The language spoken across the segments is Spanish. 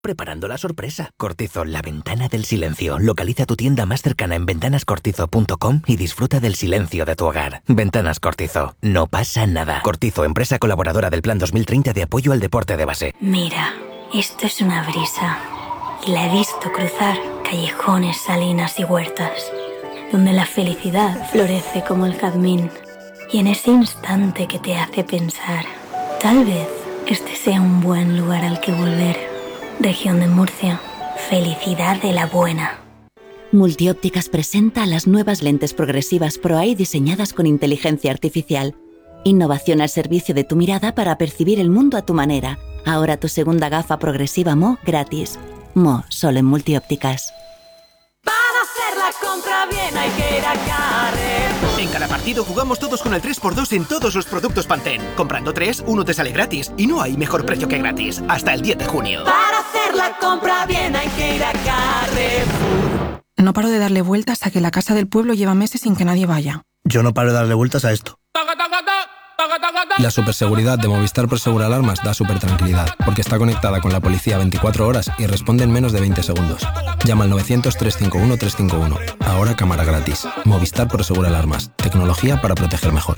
preparando la sorpresa. Cortizo, la ventana del silencio. Localiza tu tienda más cercana en ventanascortizo.com y disfruta del silencio de tu hogar. Ventanas Cortizo. No pasa nada. Cortizo, empresa colaboradora del Plan 2030 de apoyo al deporte de base. Mira, esto es una brisa. Y la he visto cruzar callejones, salinas y huertas, donde la felicidad florece como el jazmín. Y en ese instante que te hace pensar, tal vez este sea un buen lugar al que volver. Región de Murcia. Felicidad de la buena. Multiópticas presenta las nuevas lentes progresivas Pro-Eye diseñadas con inteligencia artificial. Innovación al servicio de tu mirada para percibir el mundo a tu manera. Ahora tu segunda gafa progresiva Mo gratis. Mo, solo en Multiópticas. Para hacer la compra bien hay que ir a Carrefour. En cada partido jugamos todos con el 3x2 en todos los productos Pantene. Comprando 3, uno te sale gratis. Y no hay mejor precio que gratis. Hasta el 10 de junio. Para hacer la compra bien hay que ir a Carrefour. No paro de darle vueltas a que la casa del pueblo lleva meses sin que nadie vaya. Yo no paro de darle vueltas a esto. La superseguridad de Movistar Prosegur Alarmas da supertranquilidad, porque está conectada con la policía 24 horas y responde en menos de 20 segundos. Llama al 900-351-351. Ahora cámara gratis. Movistar Prosegur Alarmas. Tecnología para proteger mejor.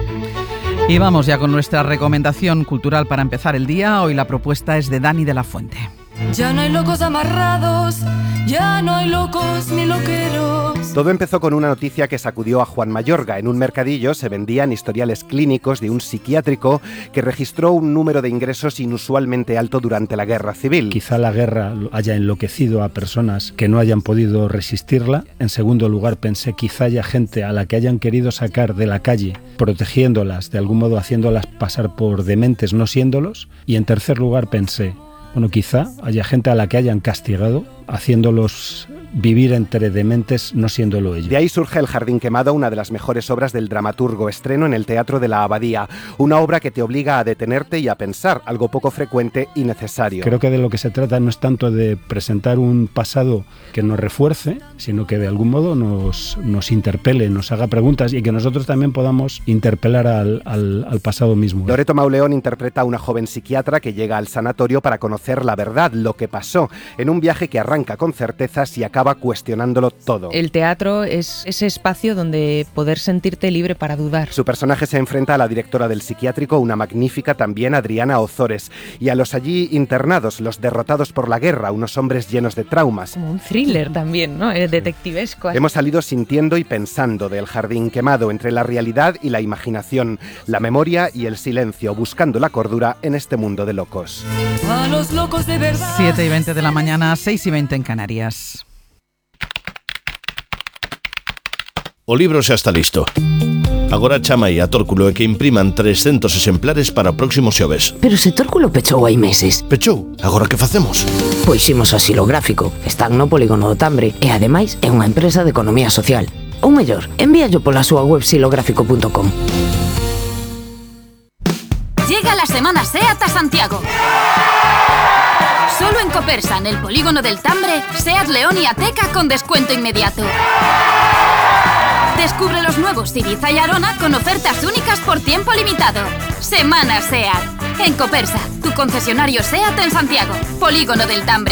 Y vamos ya con nuestra recomendación cultural para empezar el día. Hoy la propuesta es de Dani de la Fuente. Ya no hay locos amarrados, ya no hay locos ni loqueros. Todo empezó con una noticia que sacudió a Juan Mayorga. En un mercadillo se vendían historiales clínicos de un psiquiátrico que registró un número de ingresos inusualmente alto durante la Guerra Civil. Quizá la guerra haya enloquecido a personas que no hayan podido resistirla. En segundo lugar, pensé quizá haya gente a la que hayan querido sacar de la calle, protegiéndolas, de algún modo haciéndolas pasar por dementes no siéndolos. Y en tercer lugar pensé, bueno, quizá haya gente a la que hayan castigado, haciéndolos vivir entre dementes no siéndolo ellos. De ahí surge El Jardín Quemado, una de las mejores obras del dramaturgo. Estreno en el Teatro de la Abadía. Una obra que te obliga a detenerte y a pensar, algo poco frecuente y necesario. Creo que de lo que se trata no es tanto de presentar un pasado que nos refuerce, sino que de algún modo nos interpele, nos haga preguntas y que nosotros también podamos interpelar al pasado mismo. Loreto Mauleón interpreta a una joven psiquiatra que llega al sanatorio para conocer la verdad, lo que pasó, en un viaje que arranca con certezas y acaba cuestionándolo todo. El teatro es ese espacio donde poder sentirte libre para dudar. Su personaje se enfrenta a la directora del psiquiátrico, una magnífica también Adriana Ozores, y a los allí internados, los derrotados por la guerra, unos hombres llenos de traumas. Como un thriller también, ¿no? Detectivesco. Hemos salido sintiendo y pensando del Jardín Quemado, entre la realidad y la imaginación, la memoria y el silencio, buscando la cordura en este mundo de locos. A los locos de verdad. 7:20 de la mañana, 6:20 en Canarias. O libro xa está listo. Agora chama aí a Tórculo e que impriman 300 exemplares para o próximo xoves. Pero se Tórculo pechou hai meses. Pechou? Agora que facemos? Pois imos a Xilográfico. Están no Polígono do Tambre e ademais é unha empresa de economía social. Ou mellor, envíallo pola súa web xilográfico.com. Llega la semana SEAT a Santiago. Solo en Copersa, en el Polígono del Tambre, SEAT León y Ateca con descuento inmediato. Descubre los nuevos Ibiza y Arona con ofertas únicas por tiempo limitado. Semana SEAT. En Copersa, tu concesionario SEAT en Santiago. Polígono del Tambre.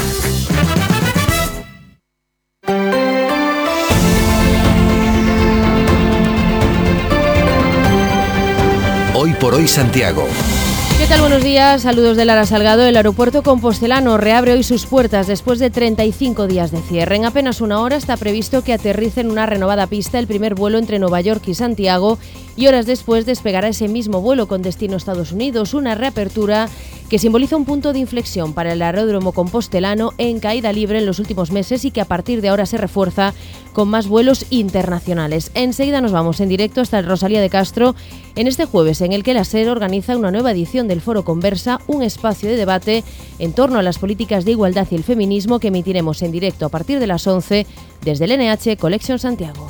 Hoy por hoy Santiago. ¿Qué tal? Buenos días, saludos de Lara Salgado. El aeropuerto compostelano reabre hoy sus puertas después de 35 días de cierre. En apenas una hora está previsto que aterrice en una renovada pista el primer vuelo entre Nueva York y Santiago y horas después despegará ese mismo vuelo con destino a Estados Unidos, una reapertura que simboliza un punto de inflexión para el aeródromo compostelano en caída libre en los últimos meses y que a partir de ahora se refuerza con más vuelos internacionales. Enseguida nos vamos en directo hasta el Rosalía de Castro en este jueves en el que la SER organiza una nueva edición del Foro Conversa, un espacio de debate en torno a las políticas de igualdad y el feminismo que emitiremos en directo a partir de las 11 desde el NH Collection Santiago.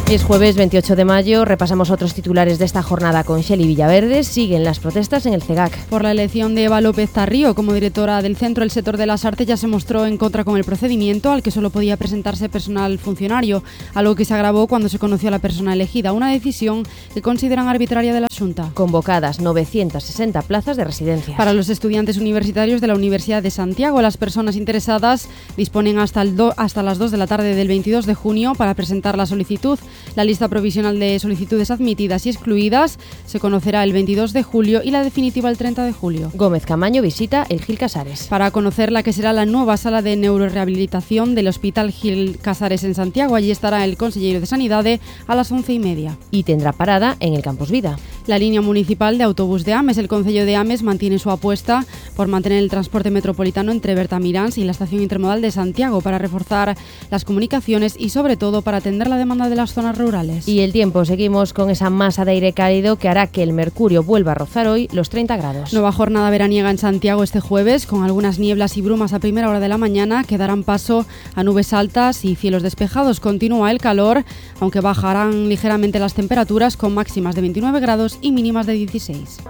Es jueves 28 de mayo, repasamos otros titulares de esta jornada con Xeli Villaverde. Siguen las protestas en el CEGAC. Por la elección de Eva López Tarrío como directora del centro, el sector de las artes ya se mostró en contra con el procedimiento, al que solo podía presentarse personal funcionario, algo que se agravó cuando se conoció a la persona elegida, una decisión que consideran arbitraria de la Xunta. Convocadas 960 plazas de residencias. Para los estudiantes universitarios de la Universidad de Santiago, las personas interesadas disponen hasta las 2 de la tarde del 22 de junio para presentar la solicitud. La lista provisional de solicitudes admitidas y excluidas se conocerá el 22 de julio y la definitiva el 30 de julio. Gómez Camaño visita el Gil Casares. Para conocer la que será la nueva sala de neurorehabilitación del Hospital Gil Casares en Santiago, allí estará el consellero de Sanidade a las 11:30. Y tendrá parada en el Campus Vida. La línea municipal de autobús de Ames, el Concello de Ames, mantiene su apuesta por mantener el transporte metropolitano entre Bertamiráns y la estación intermodal de Santiago para reforzar las comunicaciones y sobre todo para atender la demanda de las zonas rurales. Y el tiempo, seguimos con esa masa de aire cálido que hará que el mercurio vuelva a rozar hoy los 30 grados. Nueva jornada veraniega en Santiago este jueves, con algunas nieblas y brumas a primera hora de la mañana que darán paso a nubes altas y cielos despejados. Continúa el calor, aunque bajarán ligeramente las temperaturas con máximas de 29 grados y mínimas de 16.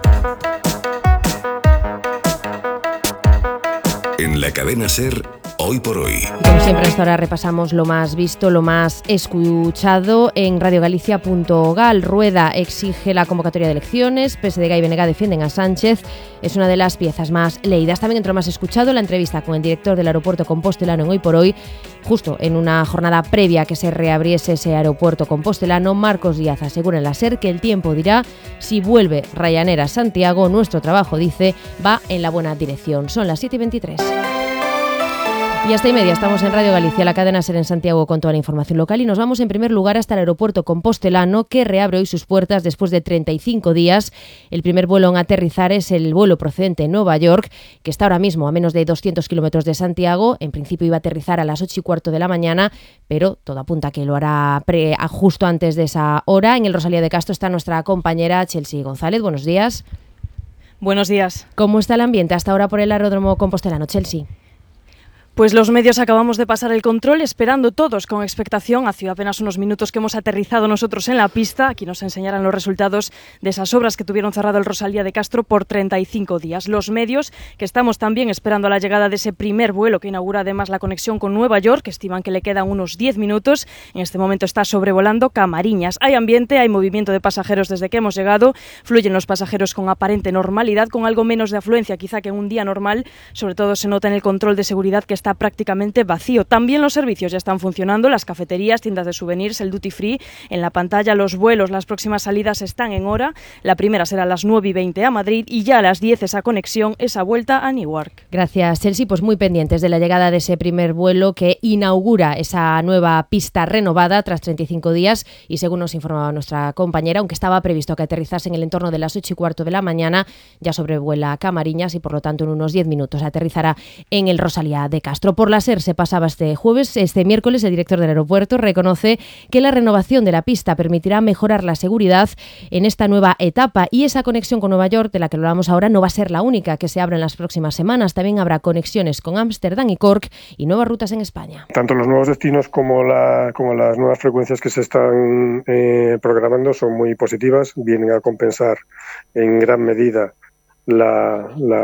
En la cadena SER, Hoy por Hoy. Como siempre, hasta ahora repasamos lo más visto, lo más escuchado en radiogalicia.gal. Rueda exige la convocatoria de elecciones, PSDG y BNG defienden a Sánchez. Es una de las piezas más leídas. También entre lo más escuchado, la entrevista con el director del aeropuerto compostelano en Hoy por Hoy, justo en una jornada previa a que se reabriese ese aeropuerto compostelano. Marcos Díaz asegura en la SER que el tiempo dirá si vuelve Ryanair a Santiago. Nuestro trabajo, dice, va en la buena dirección. Son las 7:23. Y hasta y media estamos en Radio Galicia, la cadena SER en Santiago, con toda la información local, y nos vamos en primer lugar hasta el aeropuerto compostelano, que reabre hoy sus puertas después de 35 días. El primer vuelo en aterrizar es el vuelo procedente de Nueva York, que está ahora mismo a menos de 200 kilómetros de Santiago. En principio iba a aterrizar a las 8:15 de la mañana, pero todo apunta a que lo hará justo antes de esa hora. En el Rosalía de Castro está nuestra compañera Chelsea González. Buenos días. Buenos días. ¿Cómo está el ambiente hasta ahora por el aeródromo compostelano, Chelsea? Pues los medios acabamos de pasar el control, esperando todos con expectación. Hace apenas unos minutos que hemos aterrizado nosotros en la pista. Aquí nos enseñarán los resultados de esas obras que tuvieron cerrado el Rosalía de Castro por 35 días. Los medios, que estamos también esperando a la llegada de ese primer vuelo que inaugura además la conexión con Nueva York, que estiman que le quedan unos 10 minutos. En este momento está sobrevolando Camariñas. Hay ambiente, hay movimiento de pasajeros desde que hemos llegado. Fluyen los pasajeros con aparente normalidad, con algo menos de afluencia quizá que en un día normal. Sobre todo se nota en el control de seguridad, que está prácticamente vacío. También los servicios ya están funcionando, las cafeterías, tiendas de souvenirs, el duty free. En la pantalla los vuelos, las próximas salidas están en hora. La primera será a las 9:20 a Madrid y ya a las 10 esa conexión, esa vuelta a Newark. Gracias, Chelsea. Pues muy pendientes de la llegada de ese primer vuelo que inaugura esa nueva pista renovada tras 35 días y, según nos informaba nuestra compañera, aunque estaba previsto que aterrizase en el entorno de las 8:15 de la mañana, ya sobrevuela Camariñas y por lo tanto en unos 10 minutos aterrizará en el Rosalía de Castro. Por la SER se pasaba este miércoles, el director del aeropuerto reconoce que la renovación de la pista permitirá mejorar la seguridad en esta nueva etapa, y esa conexión con Nueva York, de la que hablamos ahora, no va a ser la única que se abra en las próximas semanas. También habrá conexiones con Ámsterdam y Cork y nuevas rutas en España. Tanto los nuevos destinos como las nuevas frecuencias que se están programando son muy positivas, vienen a compensar en gran medida la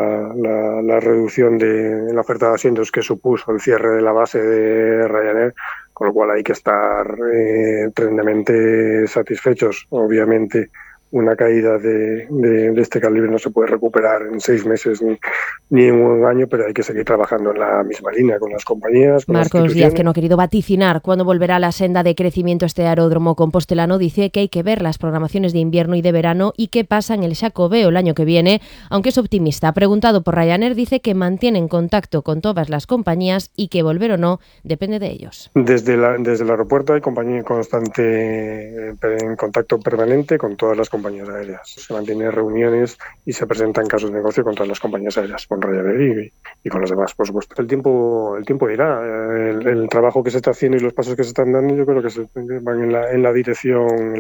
reducción de la oferta de asientos que supuso el cierre de la base de Ryanair, con lo cual hay que estar tremendamente satisfechos. Obviamente, una caída de este calibre no se puede recuperar en 6 meses ni en un año, pero hay que seguir trabajando en la misma línea con las compañías. Con Marcos Díaz, que no ha querido vaticinar cuándo volverá a la senda de crecimiento este aeródromo compostelano, dice que hay que ver las programaciones de invierno y de verano y qué pasa en el Xacobeo el año que viene, aunque es optimista. Preguntado por Ryanair, dice que mantienen contacto con todas las compañías y que volver o no depende de ellos. Desde el aeropuerto hay compañía constante en contacto permanente con todas las compañías compañías aéreas. Se mantienen reuniones y se presentan casos de negocio contra las compañías aéreas, con Ryanair y con las demás, por supuesto. El tiempo dirá. El trabajo que se está haciendo y los pasos que se están dando, yo creo que se van en la dirección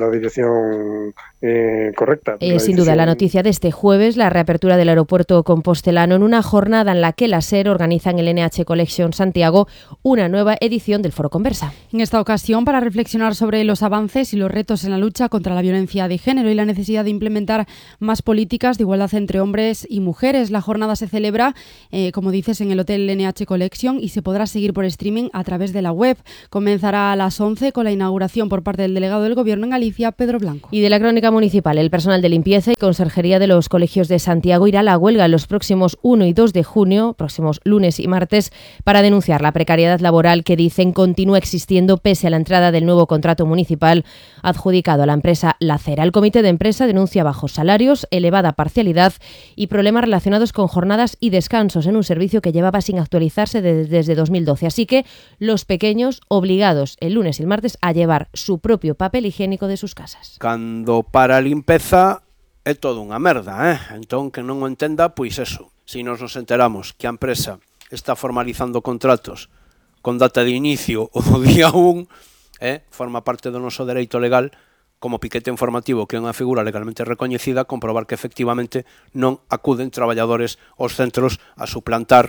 correcta. Sin duda, la noticia de este jueves, la reapertura del aeropuerto compostelano en una jornada en la que la SER organiza en el NH Collection Santiago una nueva edición del Foro Conversa. En esta ocasión, para reflexionar sobre los avances y los retos en la lucha contra la violencia de género y la necesidad de implementar más políticas de igualdad entre hombres y mujeres. La jornada se celebra, como dices, en el Hotel NH Collection y se podrá seguir por streaming a través de la web. Comenzará a las 11 con la inauguración por parte del delegado del Gobierno en Galicia, Pedro Blanco. Y de la crónica municipal, el personal de limpieza y conserjería de los colegios de Santiago irá a la huelga los próximos 1 y 2 de junio, próximos lunes y martes, para denunciar la precariedad laboral que dicen continúa existiendo pese a la entrada del nuevo contrato municipal adjudicado a la empresa La Cera. El comité de empresa denuncia bajos salarios, elevada parcialidad y problemas relacionados con jornadas y descansos en un servicio que llevaba sin actualizarse desde 2012. Así que los pequeños obligados el lunes y el martes a llevar su propio papel higiénico de sus casas. Cando para a limpeza é todo unha merda, entón que non o entenda, pois eso. Se nos enteramos que a empresa está formalizando contratos con data de inicio o do día 1, forma parte do noso dereito legal como piquete informativo, que é unha figura legalmente recoñecida, comprobar que efectivamente non acuden traballadores aos centros a suplantar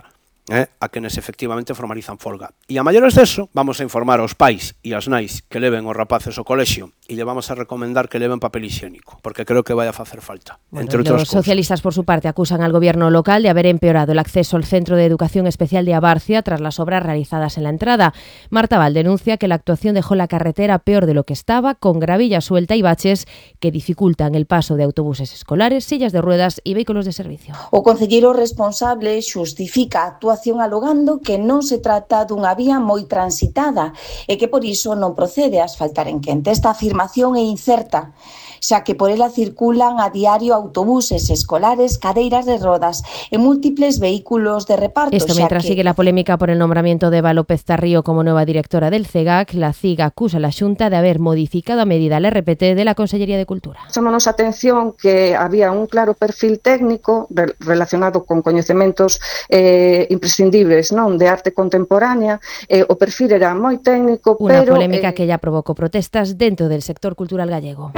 a quenes efectivamente formalizan folga. E a maiores deso, vamos a informar aos pais e as nais que leven os rapaces ao colexio e lle vamos a recomendar que leven papel higiénico, porque creo que vai a facer falta. Entre los socialistas, por su parte, acusan al gobierno local de haber empeorado el acceso al Centro de Educación Especial de Abarcia tras las obras realizadas en la entrada. Marta Val denuncia que la actuación dejó la carretera peor de lo que estaba, con gravilla suelta y baches que dificultan el paso de autobuses escolares, sillas de ruedas y vehículos de servicio. O concelleiro responsable xustifica a actuación alogando que non se trata dunha vía moi transitada e que por iso non procede a asfaltar en quente. Esta afirmación é incerta, xa que por ela circulan a diario autobuses escolares, cadeiras de rodas e múltiples vehículos de reparto. Esto mientras sigue la polémica por el nombramiento de Eva López Tarrío como nueva directora del CEGAC, la CIG acusa a la Xunta de haber modificado a medida el RPT de la Consellería de Cultura. Chamamos a atención que había un claro perfil técnico relacionado con coñecementos imprescindibles, non, de arte contemporánea, o perfil era moi técnico, Una polémica que ya provocó protestas dentro del sector cultural gallego.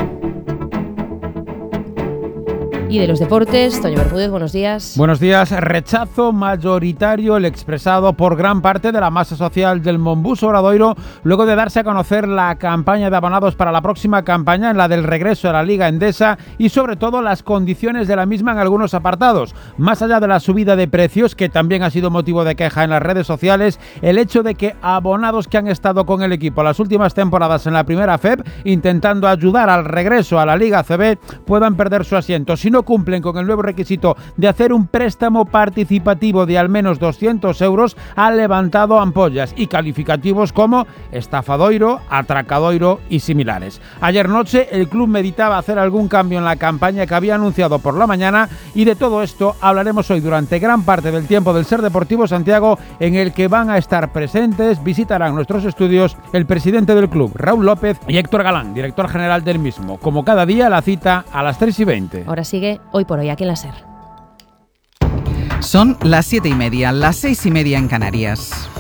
Y de los deportes, Toño Bermúdez, buenos días. Buenos días. Rechazo mayoritario el expresado por gran parte de la masa social del Monbus Obradoiro luego de darse a conocer la campaña de abonados para la próxima campaña, en la del regreso a la Liga Endesa, y sobre todo las condiciones de la misma en algunos apartados. Más allá de la subida de precios, que también ha sido motivo de queja en las redes sociales, el hecho de que abonados que han estado con el equipo las últimas temporadas en la primera FEB, intentando ayudar al regreso a la Liga ACB, puedan perder su asiento. Si no cumplen con el nuevo requisito de hacer un préstamo participativo de al menos 200 euros, han levantado ampollas y calificativos como estafadoiro, atracadoiro y similares. Ayer noche el club meditaba hacer algún cambio en la campaña que había anunciado por la mañana, y de todo esto hablaremos hoy durante gran parte del tiempo del Ser Deportivo Santiago, en el que van a estar presentes, visitarán nuestros estudios el presidente del club, Raúl López, y Héctor Galán, director general del mismo. Como cada día, la cita a las 3:20. Ahora sigue Hoy por Hoy aquí en la SER. Son las 7:30, las 6:30 en Canarias.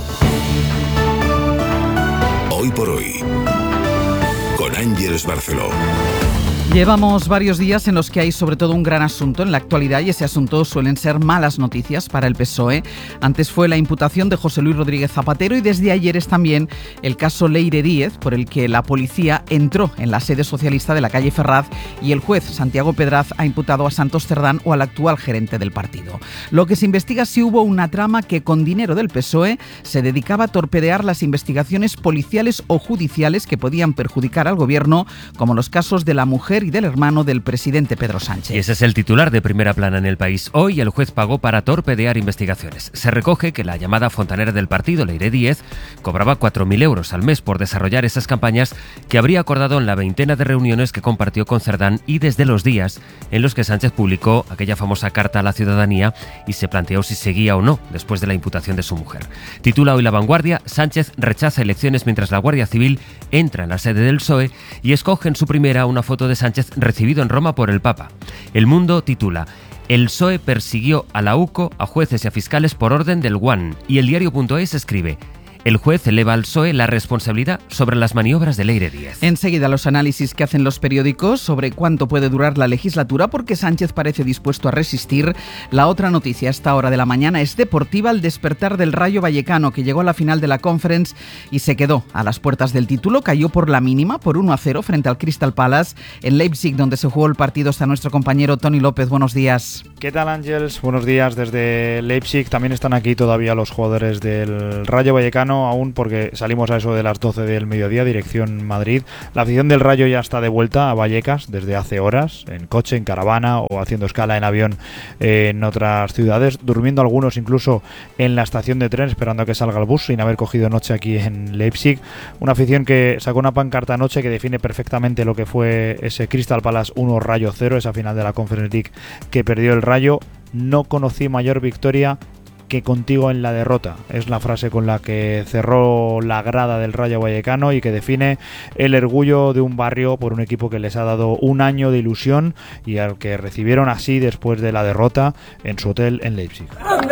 Hoy por Hoy, con Ángeles Barceló. Llevamos varios días en los que hay sobre todo un gran asunto en la actualidad, y ese asunto suelen ser malas noticias para el PSOE. Antes fue la imputación de José Luis Rodríguez Zapatero, y desde ayer es también el caso Leire Díez, por el que la policía entró en la sede socialista de la calle Ferraz y el juez Santiago Pedraz ha imputado a Santos Cerdán o al actual gerente del partido. Lo que se investiga es si hubo una trama que con dinero del PSOE se dedicaba a torpedear las investigaciones policiales o judiciales que podían perjudicar al gobierno, como los casos de la mujer y del hermano del presidente Pedro Sánchez. Y ese es el titular de primera plana en El País. Hoy el juez pagó para torpedear investigaciones. Se recoge que la llamada fontanera del partido, Leire Díez, cobraba 4.000 euros al mes por desarrollar esas campañas que habría acordado en la veintena de reuniones que compartió con Cerdán, y desde los días en los que Sánchez publicó aquella famosa carta a la ciudadanía y se planteó si seguía o no después de la imputación de su mujer. Titula hoy La Vanguardia: Sánchez rechaza elecciones mientras la Guardia Civil entra en la sede del PSOE, y escoge en su primera una foto de Sánchez Sánchez recibido en Roma por el Papa. El Mundo titula: El PSOE persiguió a la UCO, a jueces y a fiscales por orden del UAN. Y el diario.es escribe: el juez eleva al PSOE la responsabilidad sobre las maniobras de Leire Díez. Enseguida los análisis que hacen los periódicos sobre cuánto puede durar la legislatura, porque Sánchez parece dispuesto a resistir. La otra noticia a esta hora de la mañana es deportiva: el despertar del Rayo Vallecano, que llegó a la final de la Conference y se quedó a las puertas del título. Cayó por la mínima, por 1-0 frente al Crystal Palace. En Leipzig, donde se jugó el partido, está nuestro compañero Tony López. Buenos días. ¿Qué tal, Ángels? Buenos días desde Leipzig. También están aquí todavía los jugadores del Rayo Vallecano, aún porque salimos a eso de las 12 del mediodía, dirección Madrid. La afición del Rayo ya está de vuelta a Vallecas desde hace horas, en coche, en caravana o haciendo escala en avión en otras ciudades, durmiendo algunos incluso en la estación de tren esperando a que salga el bus sin haber cogido noche aquí en Leipzig. Una afición que sacó una pancarta anoche que define perfectamente lo que fue ese Crystal Palace 1 Rayo 0, esa final de la Conference League que perdió el Rayo. No conocí mayor victoria que contigo en la derrota. Es la frase con la que cerró la grada del Rayo Vallecano y que define el orgullo de un barrio por un equipo que les ha dado un año de ilusión y al que recibieron así después de la derrota en su hotel en Leipzig.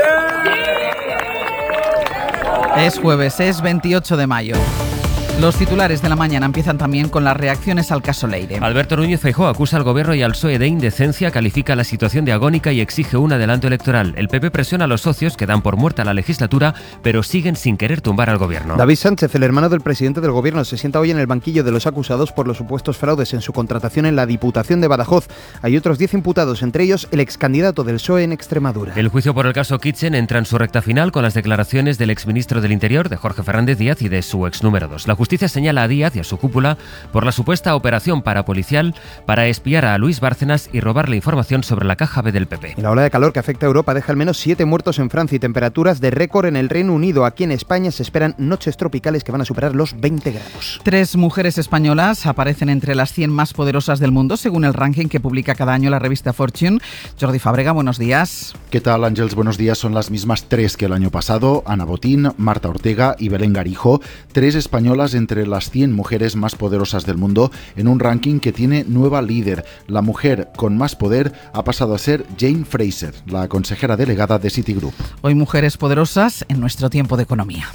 Es jueves, es 28 de mayo. Los titulares de la mañana empiezan también con las reacciones al caso Leire. Alberto Núñez Feijóo acusa al gobierno y al PSOE de indecencia, califica la situación de agónica y exige un adelanto electoral. El PP presiona a los socios que dan por muerta la legislatura, pero siguen sin querer tumbar al gobierno. David Sánchez, el hermano del presidente del gobierno, se sienta hoy en el banquillo de los acusados por los supuestos fraudes en su contratación en la Diputación de Badajoz. Hay otros 10 imputados, entre ellos el excandidato del PSOE en Extremadura. El juicio por el caso Kitchen entra en su recta final con las declaraciones del exministro del Interior, de Jorge Fernández Díaz, y de su ex número 2. La justicia señala a Díaz y a su cúpula por la supuesta operación parapolicial para espiar a Luis Bárcenas y robarle información sobre la caja B del PP. Y la ola de calor que afecta a Europa deja al menos 7 muertos en Francia y temperaturas de récord en el Reino Unido. Aquí en España se esperan noches tropicales que van a superar los 20 grados. 3 mujeres españolas aparecen entre las 100 más poderosas del mundo, según el ranking que publica cada año la revista Fortune. Jordi Fábrega, buenos días. ¿Qué tal, Ángels? Buenos días. Son las mismas 3 que el año pasado: Ana Botín, Marta Ortega y Belén Garijo. 3 españolas entre las 100 mujeres más poderosas del mundo, en un ranking que tiene nueva líder. La mujer con más poder ha pasado a ser Jane Fraser, la consejera delegada de Citigroup. Hoy mujeres poderosas en nuestro tiempo de economía.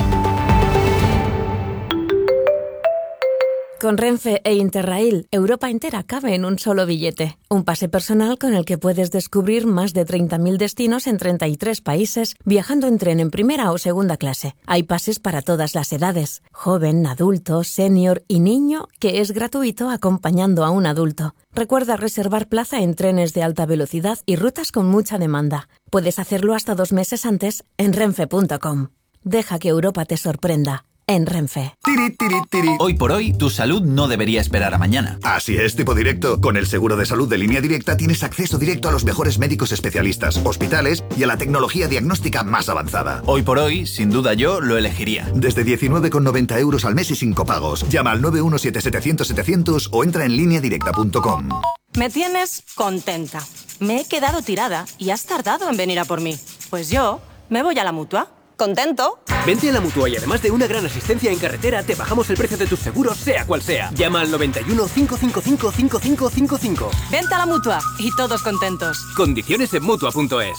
Con Renfe e Interrail, Europa entera cabe en un solo billete. Un pase personal con el que puedes descubrir más de 30.000 destinos en 33 países, viajando en tren en primera o segunda clase. Hay pases para todas las edades: joven, adulto, senior y niño, que es gratuito acompañando a un adulto. Recuerda reservar plaza en trenes de alta velocidad y rutas con mucha demanda. Puedes hacerlo hasta 2 meses antes en renfe.com. Deja que Europa te sorprenda. En Renfe. Hoy por hoy, tu salud no debería esperar a mañana. Así es, tipo directo. Con el seguro de salud de Línea Directa tienes acceso directo a los mejores médicos especialistas, hospitales y a la tecnología diagnóstica más avanzada. Hoy por hoy, sin duda yo lo elegiría. Desde 19,90 euros al mes y sin copagos. Llama al 917-700-700 o entra en lineadirecta.com. Me tienes contenta. Me he quedado tirada y has tardado en venir a por mí. Pues yo me voy a la Mutua. ¿Contento? Vente a la Mutua y además de una gran asistencia en carretera, te bajamos el precio de tus seguros, sea cual sea. Llama al 91 555 5555. Vente a la Mutua y todos contentos. Condiciones en Mutua.es.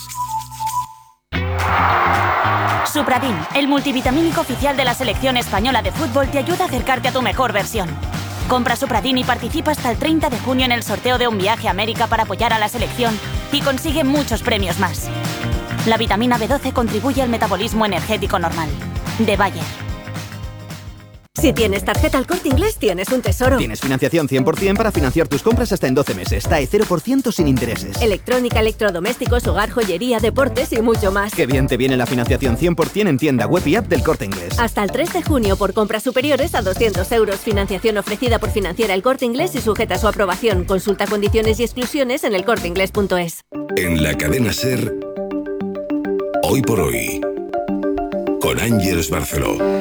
Supradin, el multivitamínico oficial de la selección española de fútbol, te ayuda a acercarte a tu mejor versión. Compra Supradin y participa hasta el 30 de junio en el sorteo de un viaje a América para apoyar a la selección y consigue muchos premios más. La vitamina B12 contribuye al metabolismo energético normal. De Bayer. Si tienes tarjeta El Corte Inglés, tienes un tesoro. Tienes financiación 100% para financiar tus compras hasta en 12 meses. TAE 0% sin intereses. Electrónica, electrodomésticos, hogar, joyería, deportes y mucho más. Qué bien te viene la financiación 100% en tienda web y app del Corte Inglés. Hasta el 3 de junio por compras superiores a 200 euros. Financiación ofrecida por Financiera El Corte Inglés y sujeta a su aprobación. Consulta condiciones y exclusiones en elcorteinglés.es. En la cadena SER, Hoy por hoy, con Ángels Barceló.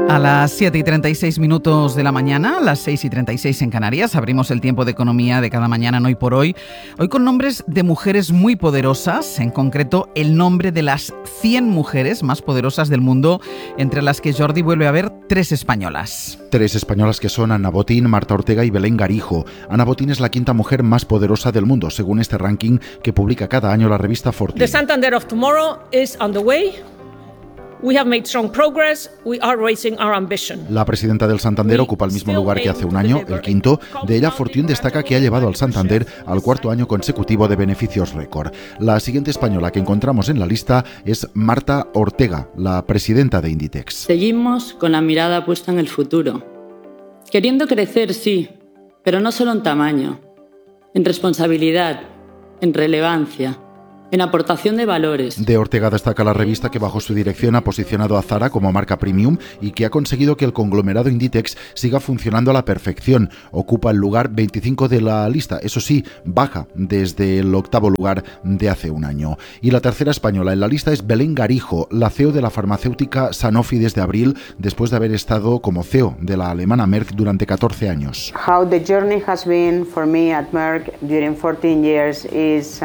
A las 7 y 36 minutos de la mañana, a las 6 y 36 en Canarias, abrimos el tiempo de economía de cada mañana en Hoy por Hoy. Hoy con nombres de mujeres muy poderosas, en concreto el nombre de las 100 mujeres más poderosas del mundo, entre las que Jordi vuelve a ver 3 españolas. 3 españolas que son Ana Botín, Marta Ortega y Belén Garijo. Ana Botín es la 5ª mujer más poderosa del mundo, según este ranking que publica cada año la revista Fortune. The Santander of tomorrow is on the way. We have made strong progress. We are raising our ambition. La presidenta del Santander ocupa el mismo lugar que hace un año, el 5º. De ella, Fortune destaca que ha llevado al Santander al 4º año consecutivo de beneficios récord. La siguiente española que encontramos en la lista es Marta Ortega, la presidenta de Inditex. Seguimos con la mirada puesta en el futuro. Queriendo crecer, sí, pero no solo en tamaño, en responsabilidad, en relevancia, en aportación de valores. De Ortega destaca la revista que bajo su dirección ha posicionado a Zara como marca premium y que ha conseguido que el conglomerado Inditex siga funcionando a la perfección. Ocupa el lugar 25 de la lista, eso sí, baja desde el 8º lugar de hace un año. Y la tercera española en la lista es Belén Garijo, la CEO de la farmacéutica Sanofi desde abril, después de haber estado como CEO de la alemana Merck durante 14 años. How the journey has been for me at Merck during 14 years is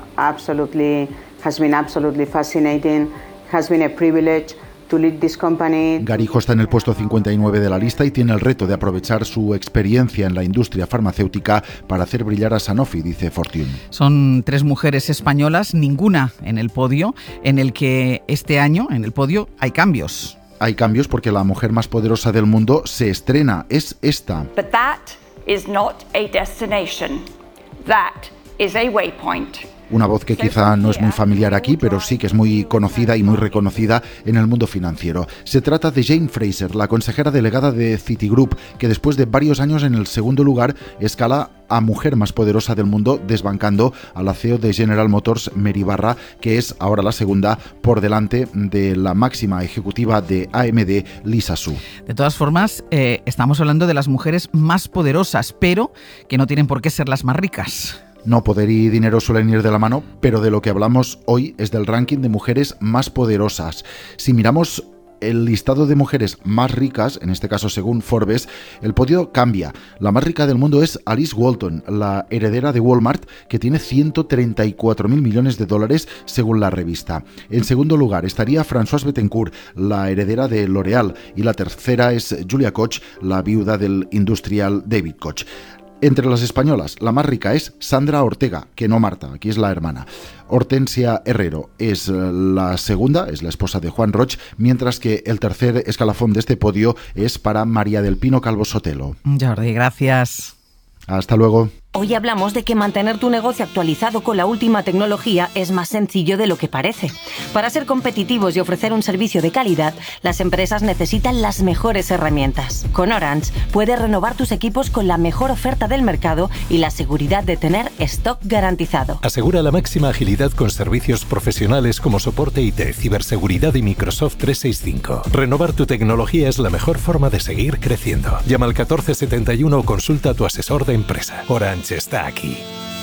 has been absolutely fascinating, has been a privilege to lead this company. Garijo está en el puesto 59 de la lista y tiene el reto de aprovechar su experiencia en la industria farmacéutica para hacer brillar a Sanofi, dice Fortune. Son 3 mujeres españolas, ninguna en el podio, en el que este año, en el podio, hay cambios. Hay cambios porque la mujer más poderosa del mundo se estrena, es esta. But that is not a destination. That is a waypoint. Una voz que quizá no es muy familiar aquí, pero sí que es muy conocida y muy reconocida en el mundo financiero. Se trata de Jane Fraser, la consejera delegada de Citigroup, que después de varios años en el 2º lugar escala a mujer más poderosa del mundo, desbancando a la CEO de General Motors, Mary Barra, que es ahora la 2ª por delante de la máxima ejecutiva de AMD, Lisa Su. De todas formas, estamos hablando de las mujeres más poderosas, pero que no tienen por qué ser las más ricas. No, poder y dinero suelen ir de la mano, pero de lo que hablamos hoy es del ranking de mujeres más poderosas. Si miramos el listado de mujeres más ricas, en este caso según Forbes, el podio cambia. La más rica del mundo es Alice Walton, la heredera de Walmart, que tiene 134.000 millones de dólares según la revista. En segundo lugar estaría Françoise Bettencourt, la heredera de L'Oréal, y la tercera es Julia Koch, la viuda del industrial David Koch. Entre las españolas, la más rica es Sandra Ortega, que no Marta, aquí es la hermana. Hortensia Herrero es la segunda, es la esposa de Juan Roch, mientras que el tercer escalafón de este podio es para María del Pino Calvo Sotelo. Jordi, gracias. Hasta luego. Hoy hablamos de que mantener tu negocio actualizado con la última tecnología es más sencillo de lo que parece. Para ser competitivos y ofrecer un servicio de calidad, las empresas necesitan las mejores herramientas. Con Orange puedes renovar tus equipos con la mejor oferta del mercado y la seguridad de tener stock garantizado. Asegura la máxima agilidad con servicios profesionales como soporte IT, ciberseguridad y Microsoft 365. Renovar tu tecnología es la mejor forma de seguir creciendo. Llama al 1471 o consulta a tu asesor de empresa. Orange está aquí.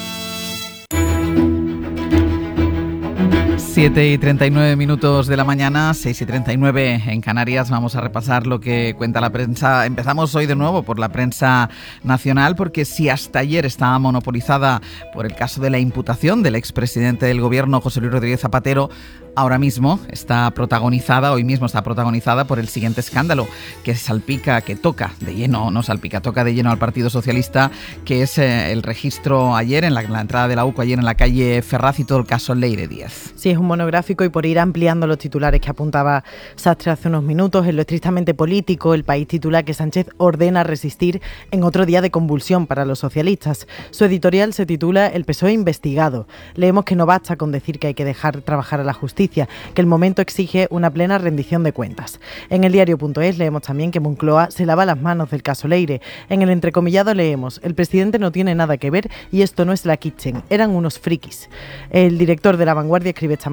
7 y 39 minutos de la mañana, 6 y 39 en Canarias. Vamos a repasar lo que cuenta la prensa. Empezamos hoy de nuevo por la prensa nacional, porque si hasta ayer estaba monopolizada por el caso de la imputación del expresidente del gobierno, José Luis Rodríguez Zapatero, ahora mismo está protagonizada, hoy mismo está protagonizada por el siguiente escándalo que salpica, que toca de lleno, no salpica, toca de lleno al Partido Socialista, que es el registro ayer en la entrada de la UCO, ayer en la calle Ferraz, y todo el caso Leire Díez. Sí, es un monográfico, y por ir ampliando los titulares que apuntaba Sastre hace unos minutos, en lo estrictamente político, El País titula que Sánchez ordena resistir en otro día de convulsión para los socialistas. Su editorial se titula El PSOE investigado. Leemos que no basta con decir que hay que dejar trabajar a la justicia, que el momento exige una plena rendición de cuentas. En el diario.es leemos también que Moncloa se lava las manos del caso Leire. En el entrecomillado leemos: el presidente no tiene nada que ver y esto no es la Kitchen, eran unos frikis. El director de La Vanguardia escribe esta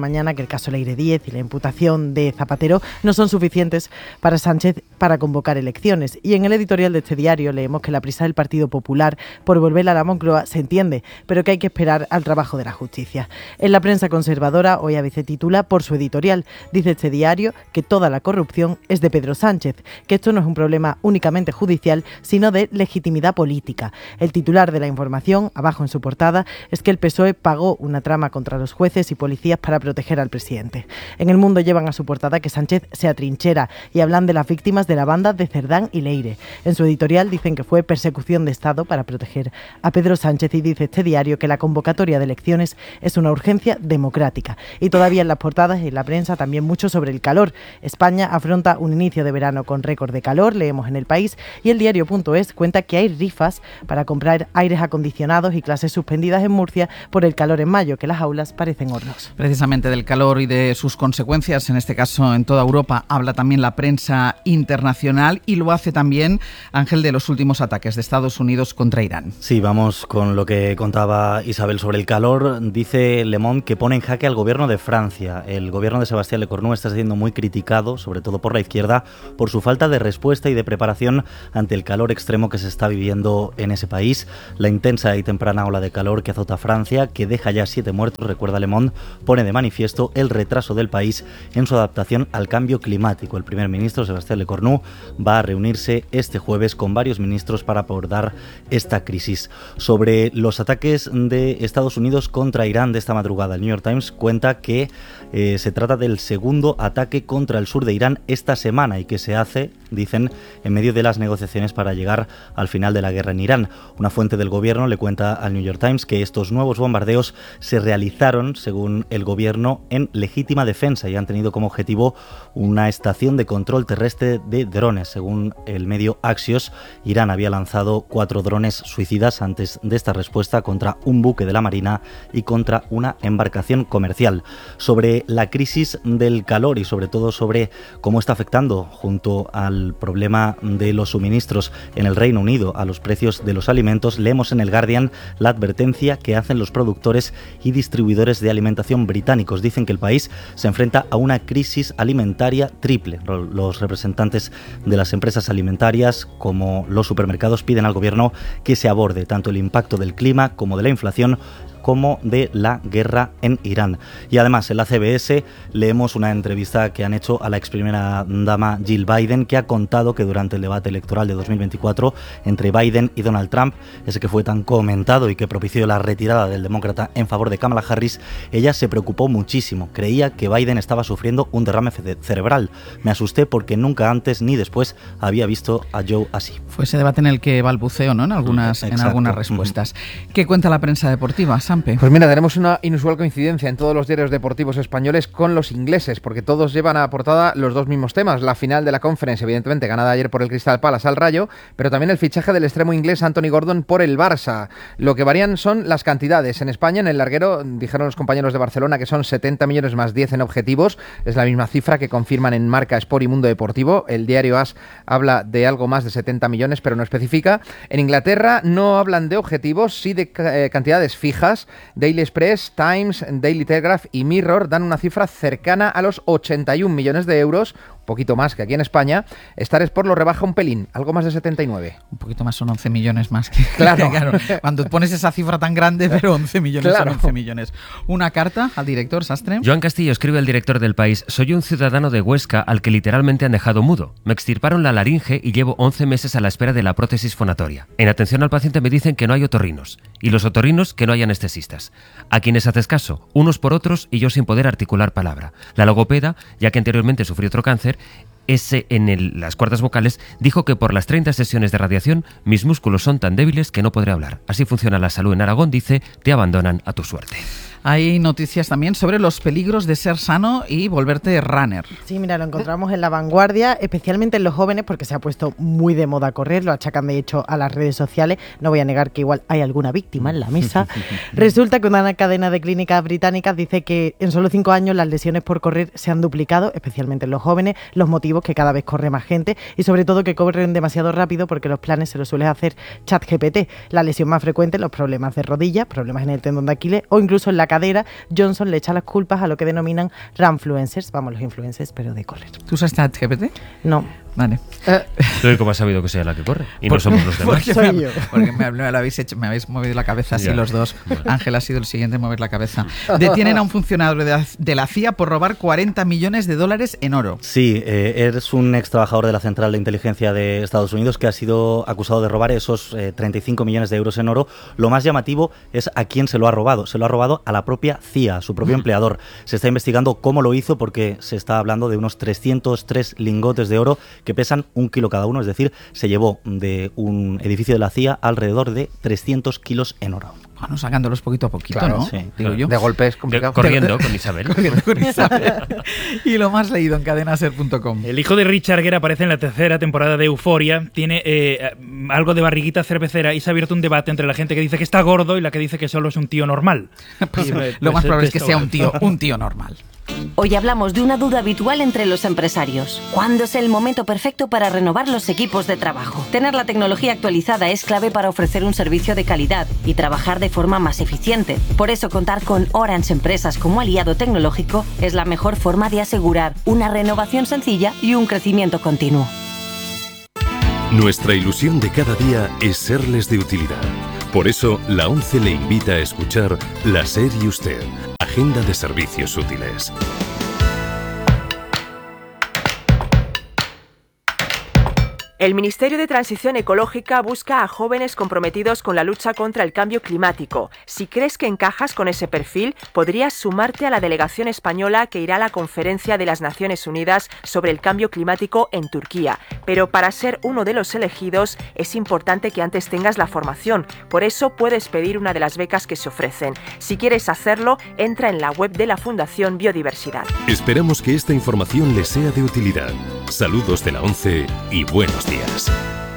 mañana que el caso Leire Díez y la imputación de Zapatero no son suficientes para Sánchez para convocar elecciones. Y en el editorial de este diario leemos que la prisa del Partido Popular por volver a la Moncloa se entiende, pero que hay que esperar al trabajo de la justicia. En la prensa conservadora, hoy ABC titula por su editorial. Dice este diario que toda la corrupción es de Pedro Sánchez, que esto no es un problema únicamente judicial, sino de legitimidad política. El titular de la información, abajo en su portada, es que el PSOE pagó una trama contra los jueces y policías para proteger al presidente. En El Mundo llevan a su portada que Sánchez se atrinchera y hablan de las víctimas de la banda de Cerdán y Leire. En su editorial dicen que fue persecución de Estado para proteger a Pedro Sánchez y dice este diario que la convocatoria de elecciones es una urgencia democrática. Y todavía en las portadas y en la prensa también mucho sobre el calor. España afronta un inicio de verano con récord de calor, leemos en El País, y el diario.es cuenta que hay rifas para comprar aires acondicionados y clases suspendidas en Murcia por el calor en mayo, que las aulas parecen hornos. Precisamente del calor y de sus consecuencias, en este caso en toda Europa, habla también la prensa internacional y lo hace también, Ángel, de los últimos ataques de Estados Unidos contra Irán. Sí, vamos con lo que contaba Isabel sobre el calor. Dice Le Monde que pone en jaque al gobierno de Francia. El gobierno de Sebastián Lecornu está siendo muy criticado, sobre todo por la izquierda, por su falta de respuesta y de preparación ante el calor extremo que se está viviendo en ese país. La intensa y temprana ola de calor que azota Francia, que deja ya 7 muertos, recuerda Le Monde, pone de manifiesto el retraso del país en su adaptación al cambio climático. El primer ministro, Sebastián Lecornu, va a reunirse este jueves con varios ministros para abordar esta crisis. Sobre los ataques de Estados Unidos contra Irán de esta madrugada, el New York Times cuenta que se trata del segundo ataque contra el sur de Irán esta semana y que se hace, dicen, en medio de las negociaciones para llegar al final de la guerra en Irán. Una fuente del gobierno le cuenta al New York Times que estos nuevos bombardeos se realizaron, según el gobierno, en legítima defensa y han tenido como objetivo una estación de control terrestre de drones. Según el medio Axios, Irán había lanzado 4 drones suicidas antes de esta respuesta contra un buque de la Marina y contra una embarcación comercial. Sobre la crisis del calor y sobre todo sobre cómo está afectando, junto al problema de los suministros en el Reino Unido, a los precios de los alimentos, leemos en el Guardian la advertencia que hacen los productores y distribuidores de alimentación británicos. Dicen que el país se enfrenta a una crisis alimentaria triple. Los representantes de las empresas alimentarias, como los supermercados, piden al gobierno que se aborde tanto el impacto del clima como de la inflación, como de la guerra en Irán. Y además en la CBS leemos una entrevista que han hecho a la ex primera dama Jill Biden, que ha contado que durante el debate electoral de 2024 entre Biden y Donald Trump, ese que fue tan comentado y que propició la retirada del demócrata en favor de Kamala Harris, ella se preocupó muchísimo. Creía que Biden estaba sufriendo un derrame cerebral. Me asusté porque nunca antes ni después había visto a Joe así. Fue ese debate en el que balbuceó, ¿no? en algunas respuestas. ¿Qué cuenta la prensa deportiva, Sam? Pues mira, tenemos una inusual coincidencia en todos los diarios deportivos españoles con los ingleses, porque todos llevan a portada los dos mismos temas. La final de la Conference, evidentemente, ganada ayer por el Crystal Palace al Rayo, pero también el fichaje del extremo inglés Anthony Gordon por el Barça. Lo que varían son las cantidades. En España, en el larguero, dijeron los compañeros de Barcelona que son 70 millones más 10 en objetivos. Es la misma cifra que confirman en Marca, Sport y Mundo Deportivo. El diario AS habla de algo más de 70 millones, pero no especifica. En Inglaterra no hablan de objetivos, sí de cantidades fijas. Daily Express, Times, Daily Telegraph y Mirror dan una cifra cercana a los 81 millones de euros, un poquito más que aquí en España. Star Sport lo rebaja un pelín, algo más de 79. Un poquito más, son 11 millones más. Claro. Claro. Cuando pones esa cifra tan grande, pero 11 millones son 11 millones. Una carta al director, Sastre. Joan Castillo escribe al director del País: soy un ciudadano de Huesca al que literalmente han dejado mudo. Me extirparon la laringe y llevo 11 meses a la espera de la prótesis fonatoria. En atención al paciente me dicen que no hay otorrinos. Y los otorrinos que no hay anestesistas. ¿A quienes haces caso? Unos por otros y yo sin poder articular palabra. La logopeda, ya que anteriormente sufrí otro cáncer, las cuerdas vocales, dijo que por las 30 sesiones de radiación mis músculos son tan débiles que no podré hablar. Así funciona la salud en Aragón, dice, te abandonan a tu suerte. Hay noticias también sobre los peligros de ser sano y volverte runner. Sí, mira, lo encontramos en La Vanguardia, especialmente en los jóvenes, porque se ha puesto muy de moda correr, lo achacan de hecho a las redes sociales. No voy a negar que igual hay alguna víctima en la mesa. Resulta que una cadena de clínicas británicas dice que en solo 5 años las lesiones por correr se han duplicado, especialmente en los jóvenes, los motivos que cada vez corre más gente y sobre todo que corren demasiado rápido porque los planes se los suele hacer ChatGPT. La lesión más frecuente, los problemas de rodillas, problemas en el tendón de Aquiles o incluso en la cadera cadera, Johnson le echa las culpas a lo que denominan runfluencers, vamos, los influencers, pero de correr. ¿Tú usas ChatGPT? No. Vale. ¿Pero cómo has sabido que sea la que corre? Y no somos los demás. Porque me habéis movido la cabeza así los dos. Ángel ha sido el siguiente en mover la cabeza. Detienen a un funcionario de la CIA por robar $40 millones en oro. Sí, es un ex trabajador de la Central de Inteligencia de Estados Unidos que ha sido acusado de robar esos 35 millones de euros en oro. Lo más llamativo es a quién se lo ha robado. Se lo ha robado a la propia CIA, a su propio empleador. Se está investigando cómo lo hizo porque se está hablando de unos 303 lingotes de oro que pesan 1 kilo cada uno, es decir, se llevó de un edificio de la CIA alrededor de 300 kilos en oro. Bueno, sacándolos poquito a poquito, claro, ¿no? Sí, digo yo. De golpe es complicado. Corriendo con Isabel. Corriendo con Isabel. Y lo más leído en cadenaser.com. El hijo de Richard Gere aparece en la tercera temporada de Euphoria. Tiene algo de barriguita cervecera y se ha abierto un debate entre la gente que dice que está gordo y la que dice que solo es un tío normal. Pues, lo más probable es que sea un tío normal. Hoy hablamos de una duda habitual entre los empresarios. ¿Cuándo es el momento perfecto para renovar los equipos de trabajo? Tener la tecnología actualizada es clave para ofrecer un servicio de calidad y trabajar de forma más eficiente. Por eso contar con Orange Empresas como aliado tecnológico es la mejor forma de asegurar una renovación sencilla y un crecimiento continuo. Nuestra ilusión de cada día es serles de utilidad. Por eso, la ONCE le invita a escuchar La SER y Usted, Agenda de Servicios Útiles. El Ministerio de Transición Ecológica busca a jóvenes comprometidos con la lucha contra el cambio climático. Si crees que encajas con ese perfil, podrías sumarte a la delegación española que irá a la Conferencia de las Naciones Unidas sobre el Cambio Climático en Turquía. Pero para ser uno de los elegidos, es importante que antes tengas la formación. Por eso puedes pedir una de las becas que se ofrecen. Si quieres hacerlo, entra en la web de la Fundación Biodiversidad. Esperamos que esta información les sea de utilidad. Saludos de la ONCE y buenos días.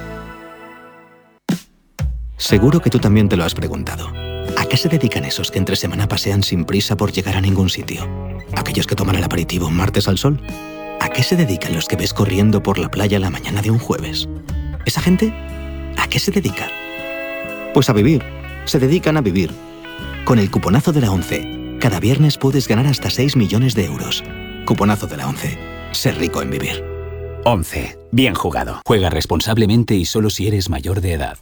Seguro que tú también te lo has preguntado. ¿A qué se dedican esos que entre semana pasean sin prisa por llegar a ningún sitio? ¿Aquellos que toman el aperitivo martes al sol? ¿A qué se dedican los que ves corriendo por la playa la mañana de un jueves? ¿Esa gente? ¿A qué se dedica? Pues a vivir. Se dedican a vivir. Con el cuponazo de la ONCE, cada viernes puedes ganar hasta 6 millones de euros. Cuponazo de la ONCE. Ser rico en vivir. 11. Bien jugado. Juega responsablemente y solo si eres mayor de edad.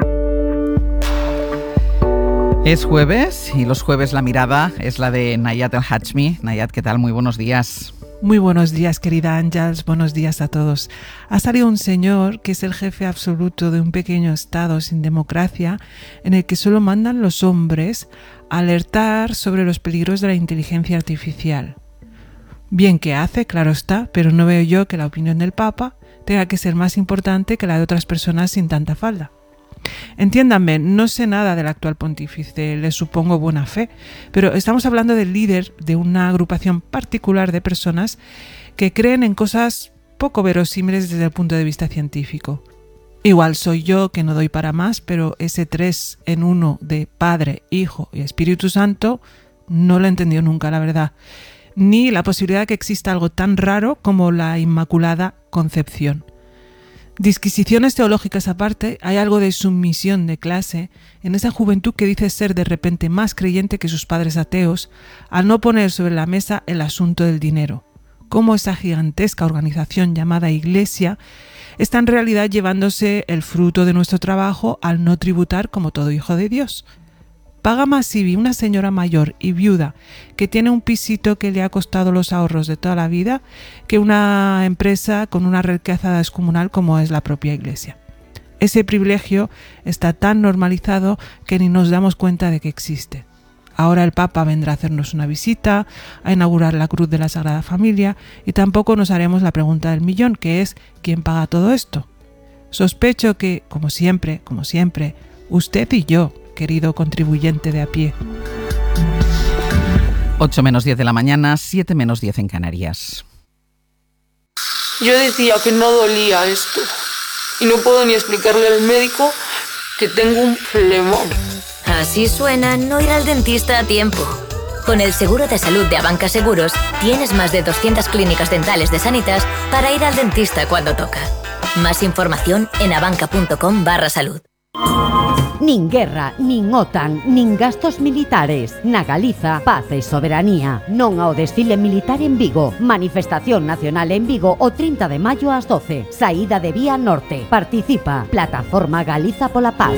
Es jueves y los jueves la mirada es la de Nayat El Hachmi. Nayat, ¿qué tal? Muy buenos días. Muy buenos días, querida Ángels. Buenos días a todos. Ha salido un señor que es el jefe absoluto de un pequeño estado sin democracia en el que solo mandan los hombres a alertar sobre los peligros de la inteligencia artificial. Bien que hace, claro está, pero no veo yo que la opinión del Papa tenga que ser más importante que la de otras personas sin tanta falda. Entiéndanme, no sé nada del actual pontífice, le supongo buena fe, pero estamos hablando del líder de una agrupación particular de personas que creen en cosas poco verosímiles desde el punto de vista científico. Igual soy yo que no doy para más, pero ese 3 en 1 de Padre, Hijo y Espíritu Santo no lo he entendido nunca, la verdad. Ni la posibilidad de que exista algo tan raro como la Inmaculada Concepción. Disquisiciones teológicas aparte, hay algo de sumisión de clase en esa juventud que dice ser de repente más creyente que sus padres ateos al no poner sobre la mesa el asunto del dinero. Cómo esa gigantesca organización llamada Iglesia está en realidad llevándose el fruto de nuestro trabajo al no tributar como todo hijo de Dios. Paga más IBI una señora mayor y viuda que tiene un pisito que le ha costado los ahorros de toda la vida que una empresa con una riqueza descomunal como es la propia Iglesia. Ese privilegio está tan normalizado que ni nos damos cuenta de que existe. Ahora el Papa vendrá a hacernos una visita, a inaugurar la Cruz de la Sagrada Familia y tampoco nos haremos la pregunta del millón, que es ¿quién paga todo esto? Sospecho que, como siempre, usted y yo, querido contribuyente de a pie. 8 menos 10 de la mañana, 7 menos 10 en Canarias. Yo decía que no dolía esto y no puedo ni explicarle al médico que tengo un flemón. Así suena no ir al dentista a tiempo. Con el seguro de salud de Abanca Seguros tienes más de 200 clínicas dentales de Sanitas para ir al dentista cuando toca. Más información en abanca.com/salud. Nin guerra, nin OTAN, nin gastos militares. Na Galiza, paz e soberanía. Non ao desfile militar en Vigo. Manifestación nacional en Vigo o 30 de maio ás 12. Saída de Vía Norte. Participa. Plataforma Galiza pola Paz.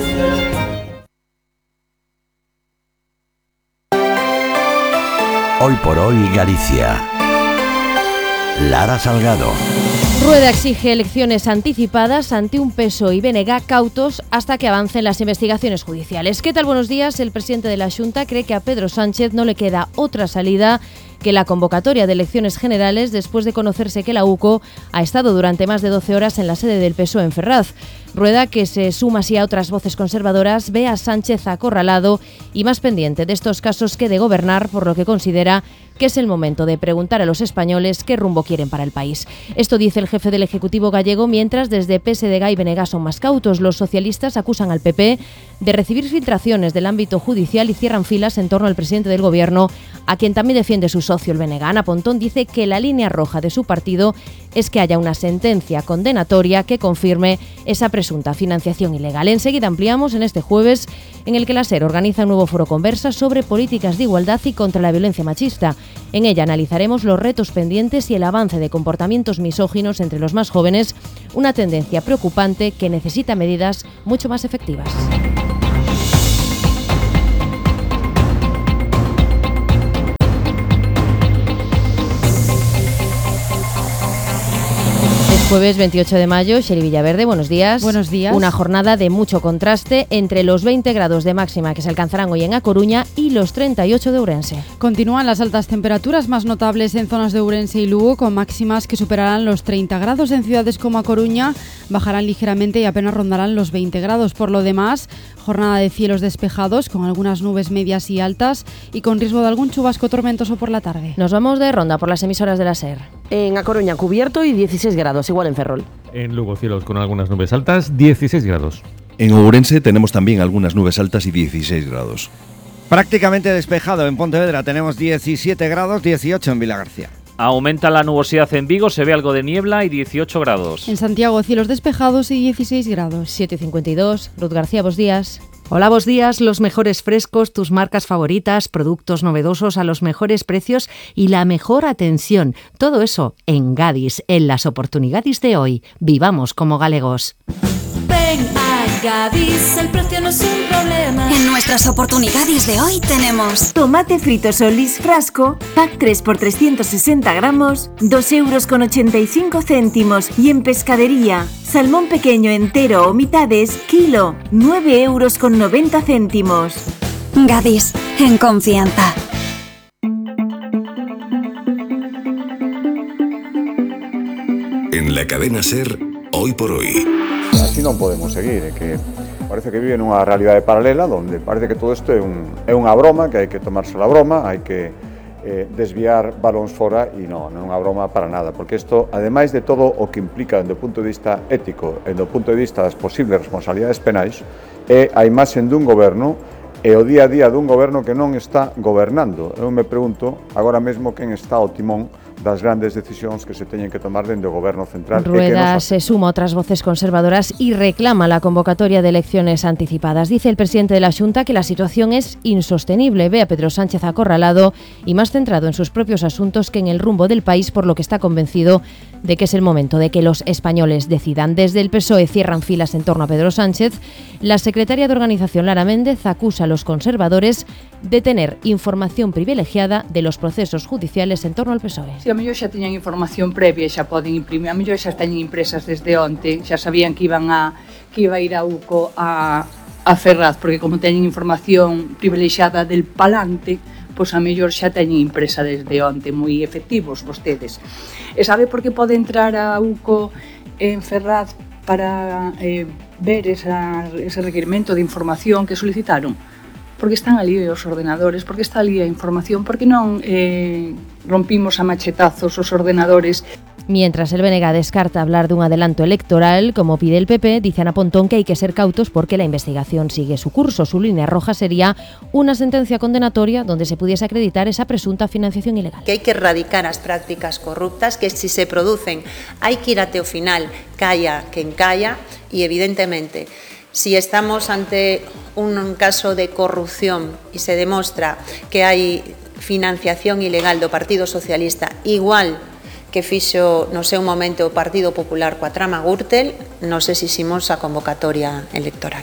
Hoy por hoy Galicia. Lara Salgado. Rueda exige elecciones anticipadas ante un PSOE y BNG cautos hasta que avancen las investigaciones judiciales. ¿Qué tal? Buenos días. El presidente de la Xunta cree que a Pedro Sánchez no le queda otra salida que la convocatoria de elecciones generales después de conocerse que la UCO ha estado durante más de 12 horas en la sede del PSOE en Ferraz. Rueda, que se suma así a otras voces conservadoras, ve a Sánchez acorralado y más pendiente de estos casos que de gobernar, por lo que considera que es el momento de preguntar a los españoles qué rumbo quieren para el país. Esto dice el jefe del Ejecutivo gallego, mientras desde PSDG y BNG son más cautos. Los socialistas acusan al PP de recibir filtraciones del ámbito judicial y cierran filas en torno al presidente del Gobierno, a quien también defiende su socio, el BNG. Ana Pontón dice que la línea roja de su partido es que haya una sentencia condenatoria que confirme esa presunta financiación ilegal. Enseguida ampliamos en este jueves, en el que la SER organiza un nuevo foro conversa sobre políticas de igualdad y contra la violencia machista. En ella analizaremos los retos pendientes y el avance de comportamientos misóginos entre los más jóvenes, una tendencia preocupante que necesita medidas mucho más efectivas. Jueves 28 de mayo, Xeri Villaverde, buenos días. Buenos días. Una jornada de mucho contraste entre los 20 grados de máxima que se alcanzarán hoy en A Coruña y los 38 de Ourense. Continúan las altas temperaturas más notables en zonas de Ourense y Lugo, con máximas que superarán los 30 grados en ciudades como A Coruña, bajarán ligeramente y apenas rondarán los 20 grados. Por lo demás, jornada de cielos despejados, con algunas nubes medias y altas y con riesgo de algún chubasco tormentoso por la tarde. Nos vamos de ronda por las emisoras de la SER. En A Coruña cubierto y 16 grados, igual en Ferrol. En Lugo cielos con algunas nubes altas, 16 grados. En Ourense tenemos también algunas nubes altas y 16 grados. Prácticamente despejado en Pontevedra, tenemos 17 grados, 18 en Vilagarcía. Aumenta la nubosidad en Vigo, se ve algo de niebla y 18 grados. En Santiago cielos despejados y 16 grados. 7:52, Ruth García, buenos días. Hola, buenos días. Los mejores frescos, tus marcas favoritas, productos novedosos a los mejores precios y la mejor atención. Todo eso en Gadis, en las oportunidades de hoy. Vivamos como galegos. Ven a Gadis, el precio no es un problema. En nuestras oportunidades de hoy tenemos tomate frito Solís frasco, pack 3 por 360 gramos, 2,85 €. Y en pescadería, salmón pequeño entero o mitades, kilo, 9,90 €. Gadis, en confianza. En la cadena SER, Hoy por Hoy. Así non podemos seguir, que parece que vive nunha realidade paralela onde parece que todo isto é unha broma, que hai que tomarse a broma, hai que desviar balóns fora e non é unha broma para nada, porque isto, ademais de todo o que implica do punto de vista ético e do punto de vista das posibles responsabilidades penais, é a imaxe dun goberno e o día a día dun goberno que non está gobernando. Eu me pregunto agora mesmo quen está ao timón das grandes decisións que se teñen que tomar dentro do Goberno Central. Rueda se suma a otras voces conservadoras y reclama la convocatoria de elecciones anticipadas. Dice el presidente de la Xunta que la situación es insostenible. Ve a Pedro Sánchez acorralado y más centrado en sus propios asuntos que en el rumbo del país, por lo que está convencido de que es el momento de que los españoles decidan. Desde el PSOE cierran filas en torno a Pedro Sánchez. La secretaria de Organización, Lara Méndez, acusa a los conservadores de tener información privilegiada de los procesos judiciales en torno al PSOE. Si a mellor xa tiñan información previa e xa poden imprimir, a mellor xa teñen impresas desde onte, xa sabían que iba a ir a UCO a Ferraz, porque como teñen información privilexiada del palante, pois a mellor xa teñen impresa desde onte, moi efectivos vostedes. E sabe por que pode entrar a UCO en Ferraz para ver ese requerimento de información que solicitaron? Porque están ali os ordenadores, porque está ali a información, porque non rompimos a machetazos os ordenadores. Mientras el BNG descarta hablar de un adelanto electoral, como pide el PP, dice Ana Pontón que hay que ser cautos porque la investigación sigue su curso. Su línea roja sería una sentencia condenatoria donde se pudiese acreditar esa presunta financiación ilegal. Que hai que erradicar as prácticas corruptas, que si se producen hai que ir até o final, calla quen calla, e evidentemente Si estamos ante un caso de corrupción y se demuestra que hai financiación ilegal do Partido Socialista, igual que fixo no seu momento o Partido Popular coa trama Gürtel, nos exiximos a convocatoria electoral.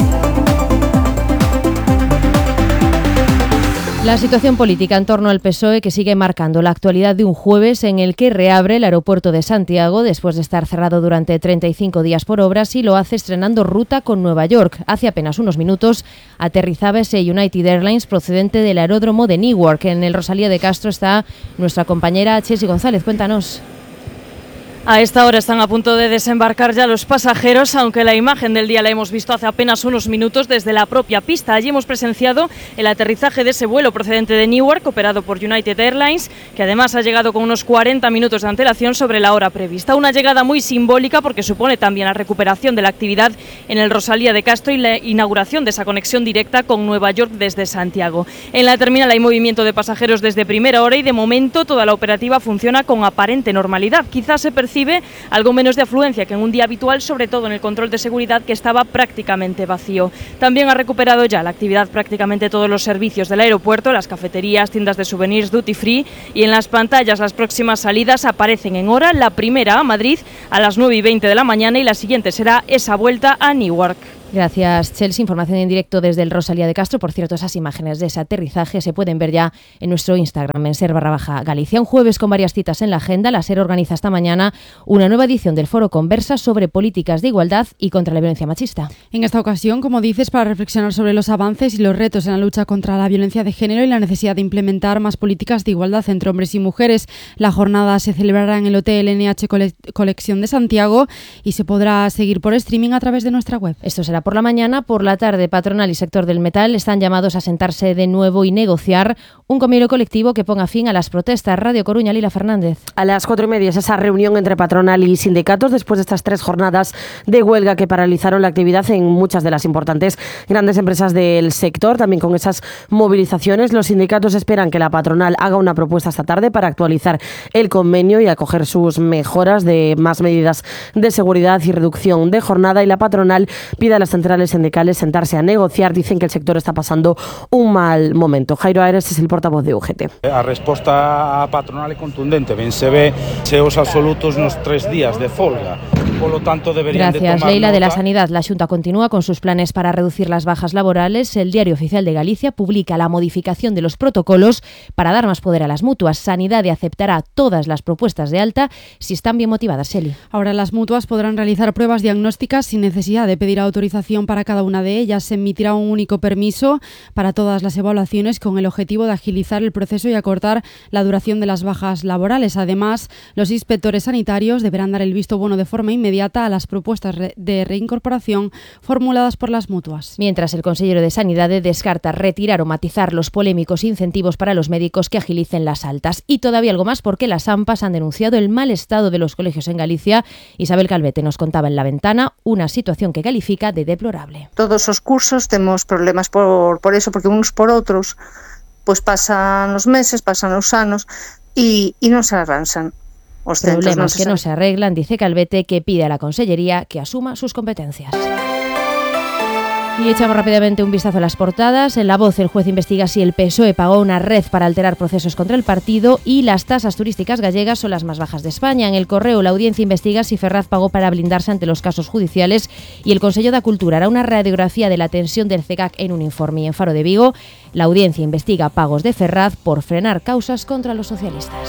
La situación política en torno al PSOE que sigue marcando la actualidad de un jueves en el que reabre el aeropuerto de Santiago después de estar cerrado durante 35 días por obras y lo hace estrenando ruta con Nueva York. Hace apenas unos minutos aterrizaba ese United Airlines procedente del aeródromo de Newark. En el Rosalía de Castro está nuestra compañera Chelsea González. Cuéntanos. A esta hora están a punto de desembarcar ya los pasajeros, aunque la imagen del día la hemos visto hace apenas unos minutos desde la propia pista. Allí hemos presenciado el aterrizaje de ese vuelo procedente de Newark, operado por United Airlines, que además ha llegado con unos 40 minutos de antelación sobre la hora prevista. Una llegada muy simbólica porque supone también la recuperación de la actividad en el Rosalía de Castro y la inauguración de esa conexión directa con Nueva York desde Santiago. En la terminal hay movimiento de pasajeros desde primera hora y de momento toda la operativa funciona con aparente normalidad. Quizás se percibe algo menos de afluencia que en un día habitual, sobre todo en el control de seguridad, que estaba prácticamente vacío. También ha recuperado ya la actividad prácticamente todos los servicios del aeropuerto, las cafeterías, tiendas de souvenirs, duty free, y en las pantallas las próximas salidas aparecen en hora. La primera a Madrid a las 9:20 de la mañana y la siguiente será esa vuelta a Newark. Gracias, Chelsea. Información en directo desde el Rosalía de Castro. Por cierto, esas imágenes de ese aterrizaje se pueden ver ya en nuestro Instagram, en ser_Galicia. Un jueves con varias citas en la agenda. La SER organiza esta mañana una nueva edición del Foro Conversa sobre políticas de igualdad y contra la violencia machista. En esta ocasión, como dices, para reflexionar sobre los avances y los retos en la lucha contra la violencia de género y la necesidad de implementar más políticas de igualdad entre hombres y mujeres. La jornada se celebrará en el Hotel NH Colección de Santiago y se podrá seguir por streaming a través de nuestra web. Esto será por la mañana. Por la tarde, patronal y sector del metal están llamados a sentarse de nuevo y negociar un convenio colectivo que ponga fin a las protestas. Radio Coruña, Lila Fernández. A las 4:30 es esa reunión entre patronal y sindicatos después de estas 3 jornadas de huelga que paralizaron la actividad en muchas de las importantes grandes empresas del sector. También con esas movilizaciones, los sindicatos esperan que la patronal haga una propuesta esta tarde para actualizar el convenio y acoger sus mejoras de más medidas de seguridad y reducción de jornada, y la patronal pide a las centrales sindicales sentarse a negociar. Dicen que el sector está pasando un mal momento. Jairo Aires es el portavoz de UGT. A resposta patronal é contundente. Ben se ve seos absolutos nos 3 días de folga. Por lo tanto, deberían Gracias, de tomar Leila. nota. De la Sanidad, la Xunta continúa con sus planes para reducir las bajas laborales. El Diario Oficial de Galicia publica la modificación de los protocolos para dar más poder a las mutuas. Sanidad aceptará todas las propuestas de alta si están bien motivadas. Sheli. Ahora las mutuas podrán realizar pruebas diagnósticas sin necesidad de pedir autorización para cada una de ellas. Se emitirá un único permiso para todas las evaluaciones con el objetivo de agilizar el proceso y acortar la duración de las bajas laborales. Además, los inspectores sanitarios deberán dar el visto bueno de forma inmediata a las propuestas de reincorporación formuladas por las mutuas. Mientras, el consejero de Sanidade descarta retirar o matizar los polémicos incentivos para los médicos que agilicen las altas. Y todavía algo más, porque las AMPAs han denunciado el mal estado de los colegios en Galicia. Isabel Calvete nos contaba en La Ventana una situación que califica de deplorable. Todos os cursos temos problemas por eso, porque uns por outros pois pasan os meses, pasan os anos e non se arranxan. Os problemas que no se arreglan, dice Calvete, que pide a la Consellería que asuma sus competencias. Y echamos rápidamente un vistazo a las portadas. En La Voz, el juez investiga si el PSOE pagó una red para alterar procesos contra el partido, y las tasas turísticas gallegas son las más bajas de España. En El Correo, la Audiencia investiga si Ferraz pagó para blindarse ante los casos judiciales, y el Consello da Cultura hará una radiografía de la tensión del CECAC en un informe. Y en Faro de Vigo, la Audiencia investiga pagos de Ferraz por frenar causas contra los socialistas.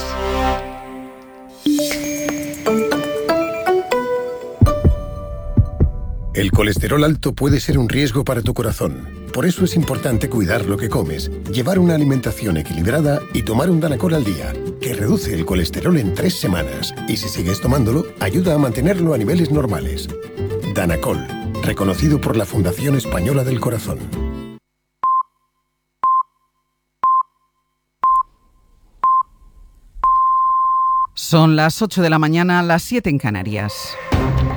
El colesterol alto puede ser un riesgo para tu corazón. Por eso es importante cuidar lo que comes, llevar una alimentación equilibrada y tomar un Danacol al día, que reduce el colesterol en 3 semanas. Y si sigues tomándolo, ayuda a mantenerlo a niveles normales. Danacol, reconocido por la Fundación Española del Corazón. Son las 8 de la mañana, las 7 en Canarias.